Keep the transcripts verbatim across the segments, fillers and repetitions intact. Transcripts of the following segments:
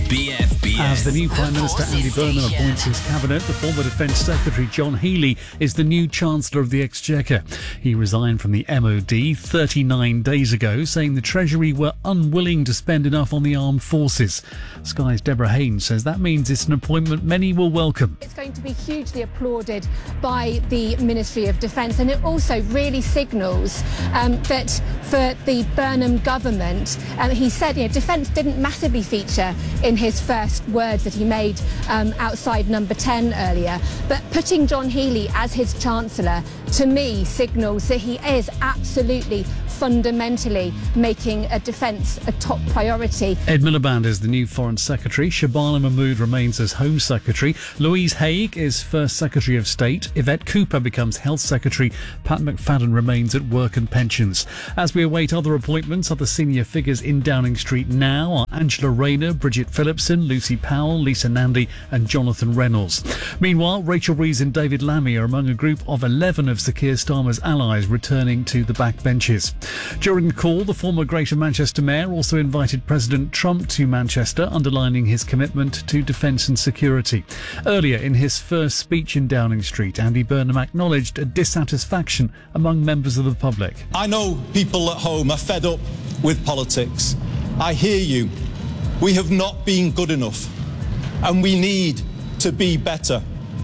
B F B S. As the new Prime Minister Andy Burnham appoints his cabinet, the former Defence Secretary John Healey is the new Chancellor of the Exchequer. He resigned from the M O D thirty-nine days ago, saying the Treasury were unwilling to spend enough on the armed forces. Sky's Deborah Haynes says that means it's an appointment many will welcome. It's going to be hugely applauded by the Ministry of Defence, and it also really signals um, that for the Burnham government, um, he said, you know, defence didn't massively feature in his first words that he made um, outside number ten earlier, but putting John Healey as his Chancellor, to me, signals that he is absolutely fundamentally making a defence a top priority. Ed Miliband is the new Foreign Secretary. Shabana Mahmood remains as Home Secretary. Louise Haigh is First Secretary of State. Yvette Cooper becomes Health Secretary. Pat McFadden remains at Work and Pensions. As we await other appointments, other senior figures in Downing Street now are Angela Rayner, Bridget Phillipson, Lucy Powell, Lisa Nandy and Jonathan Reynolds. Meanwhile, Rachel Reeves and David Lammy are among a group of eleven of Sir Keir Starmer's allies returning to the backbenches. During the call, the former Greater Manchester Mayor also invited President Trump to Manchester, underlining his commitment to defence and security. Earlier in his first speech in Downing Street, Andy Burnham acknowledged a dissatisfaction among members of the public. I know people at home are fed up with politics. I hear you. We have not been good enough, and we need to be better.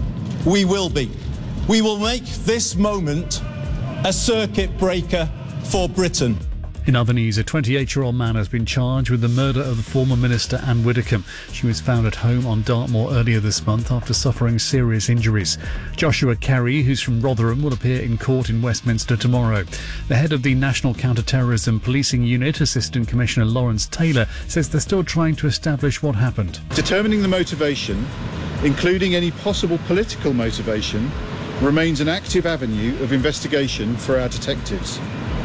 We will be. We will make this moment a circuit breaker for Britain. In other news, a twenty-eight-year-old man has been charged with the murder of the former Minister Anne Widdecombe. She was found at home on Dartmoor earlier this month after suffering serious injuries. Joshua Kerry, who's from Rotherham, will appear in court in Westminster tomorrow. The head of the National Counter-Terrorism Policing Unit, Assistant Commissioner Lawrence Taylor, says they're still trying to establish what happened. Determining the motivation, including any possible political motivation, remains an active avenue of investigation for our detectives.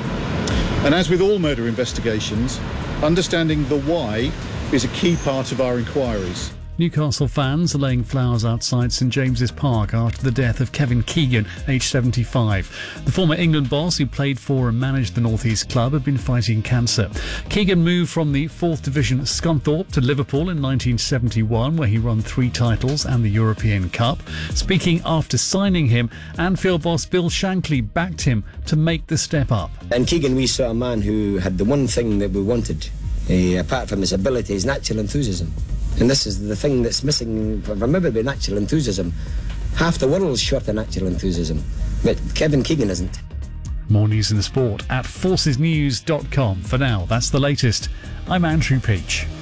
And as with all murder investigations, understanding the why is a key part of our inquiries. Newcastle fans are laying flowers outside St James's Park after the death of Kevin Keegan, aged seventy-five. The former England boss who played for and managed the North East club had been fighting cancer. Keegan moved from the fourth Division Scunthorpe to Liverpool in nineteen seventy-one, where he won three titles and the European Cup. Speaking after signing him, Anfield boss Bill Shankly backed him to make the step up. And Keegan, we saw a man who had the one thing that we wanted, uh, apart from his ability, his natural enthusiasm. And this is the thing that's missing from everybody, natural enthusiasm. Half the world's short of natural enthusiasm, but Kevin Keegan isn't. More news in the sport at forces news dot com. For now, that's the latest. I'm Andrew Peach.